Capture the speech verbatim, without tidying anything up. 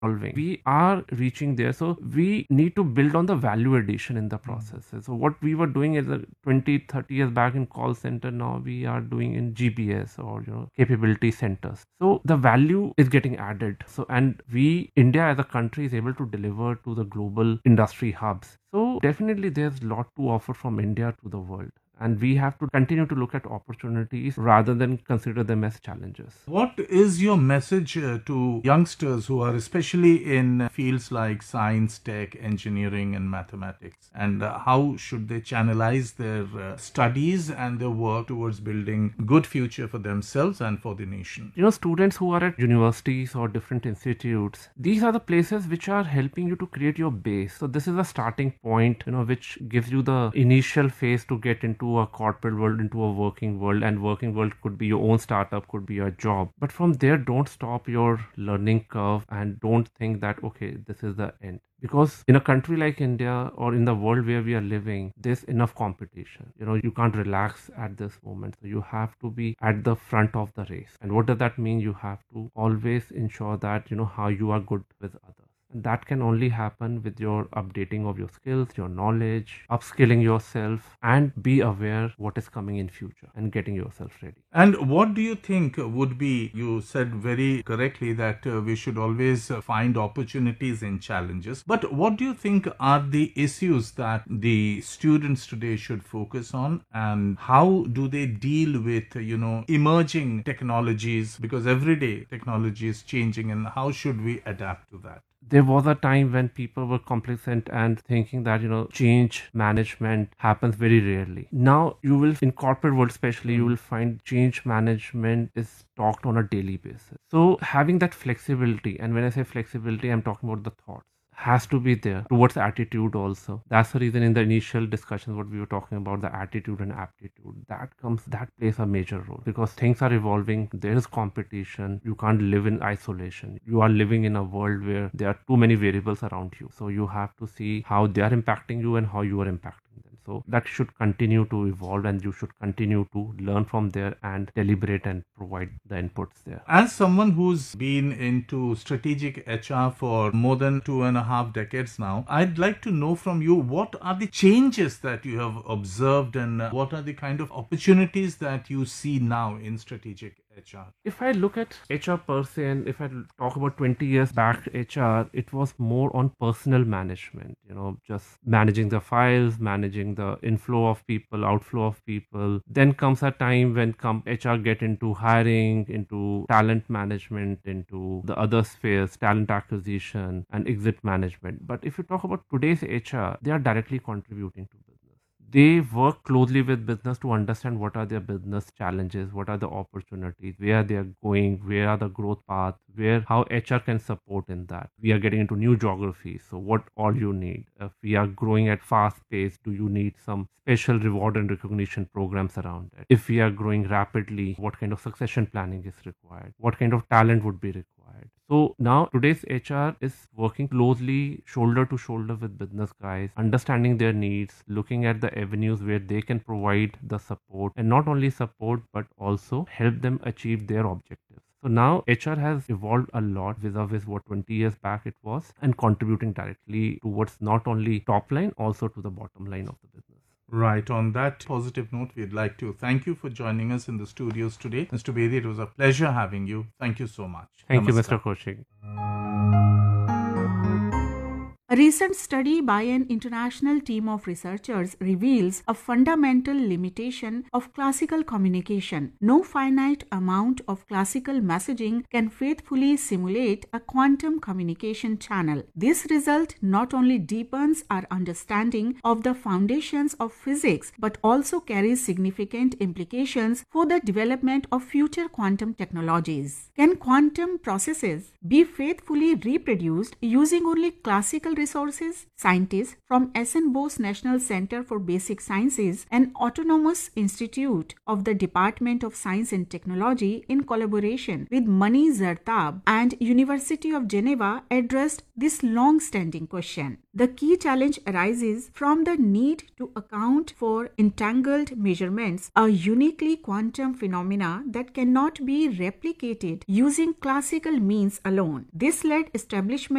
evolving. We are reaching there. So we need to build on the value addition in the process. So what we were doing is a twenty, thirty years back in call center, now we are doing in G B S or you know capability centers. So the value is getting added. So and we, India as a country, is able to deliver to the global industry hubs. So definitely there's a lot to offer from India to the world. And we have to continue to look at opportunities rather than consider them as challenges. What is your message uh, to youngsters who are especially in fields like science, tech, engineering, and mathematics? And uh, how should they channelize their uh, studies and their work towards building good future for themselves and for the nation? You know, students who are at universities or different institutes, these are the places which are helping you to create your base. So this is a starting point, you know, which gives you the initial phase to get into a corporate world, into a working world. And working world could be your own startup, could be your job. But from there, don't stop your learning curve and don't think that, okay, this is the end. Because in a country like India or in the world where we are living, there's enough competition. You know, you can't relax at this moment. So you have to be at the front of the race. And what does that mean? You have to always ensure that, you know, how you are good with others. And that can only happen with your updating of your skills, your knowledge, upskilling yourself, and be aware what is coming in future and getting yourself ready. And what do you think would be, you said very correctly that uh, we should always uh, find opportunities in challenges. But what do you think are the issues that the students today should focus on? And how do they deal with, you know, emerging technologies? Because every day technology is changing, and how should we adapt to that? There was a time when people were complacent and thinking that, you know, change management happens very rarely. Now you will, in corporate world especially, you will find change management is talked on a daily basis. So having that flexibility, and when I say flexibility, I'm talking about the thoughts, has to be there towards attitude also. That's the reason in the initial discussions what we were talking about, the attitude and aptitude, that comes that plays a major role, because things are evolving, there is competition, you can't live in isolation. You are living in a world where there are too many variables around you, so you have to see how they are impacting you and how you are impacting them. So that should continue to evolve, and you should continue to learn from there and deliberate and provide the inputs there. As someone who's been into strategic H R for more than two and a half decades now, I'd like to know from you, what are the changes that you have observed, and uh, what are the kind of opportunities that you see now in strategic H R? If I look at H R per se, and if I talk about twenty years back H R, it was more on personal management, you know, just managing the files, managing the inflow of people, outflow of people. Then comes a time when come H R get into hiring, into talent management, into the other spheres, talent acquisition and exit management. But if you talk about today's H R, they are directly contributing to business. They work closely with business to understand what are their business challenges, what are the opportunities, where they are going, where are the growth paths, where how H R can support in that. We are getting into new geographies, so what all you need. If we are growing at fast pace, do you need some special reward and recognition programs around it? If we are growing rapidly, what kind of succession planning is required? What kind of talent would be required? So now today's H R is working closely shoulder to shoulder with business guys, understanding their needs, looking at the avenues where they can provide the support, and not only support but also help them achieve their objectives. So now H R has evolved a lot vis-a-vis what twenty years back it was, and contributing directly towards not only top line, also to the bottom line of the business. Right. On that positive note, we'd like to thank you for joining us in the studios today. Mister Bedi, it was a pleasure having you. Thank you so much. Thank Namaskar. you, Mister Kaushik. A recent study by an international team of researchers reveals a fundamental limitation of classical communication. No finite amount of classical messaging can faithfully simulate a quantum communication channel. This result not only deepens our understanding of the foundations of physics, but also carries significant implications for the development of future quantum technologies. Can quantum processes be faithfully reproduced using only classical resources, scientists from S N Bose National Center for Basic Sciences and Autonomous Institute of the Department of Science and Technology, in collaboration with Mani Zartab and University of Geneva, addressed this long-standing question. The key challenge arises from the need to account for entangled measurements, a uniquely quantum phenomena that cannot be replicated using classical means alone. This led establishment